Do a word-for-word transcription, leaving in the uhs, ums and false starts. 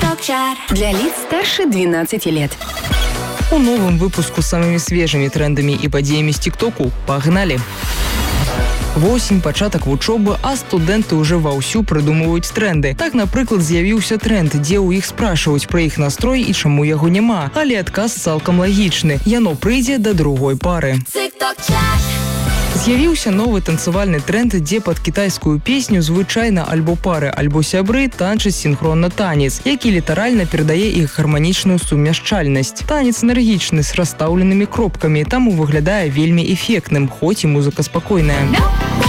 Для лиц старше двенадцати лет. У новом выпуску с самыми свежими трендами и падзеямі з тиктоку. Погнали! Восень, пачатак вучобы, а студэнты ўжо ваўсю прыдумваюць тренды. Так, напрыклад, з'явіўся тренд, дзе ў іх спрашваюць пра іх настрой і чаму яго няма. Але адказ цалкам лагічны. Яно прыйдзе да другой пары. З'явіўся новы танцавальны тренд, дзе пад кітайскую песню звычайна альбо пары, альбо сябры танчаць сінхронна танец, які літаральна перадае іх гарманічную сумяшчальнасць. Танец энергічны, з расстаўленымі кропкамі, таму выглядае вельмі эфектным, хоць і музыка спакойная.